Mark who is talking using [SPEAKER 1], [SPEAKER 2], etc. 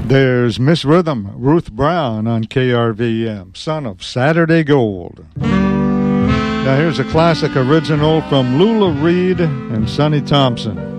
[SPEAKER 1] There's Miss Rhythm, Ruth Brown on KRVM, son of Saturday Gold. Now here's a classic original from Lula Reed and Sonny Thompson.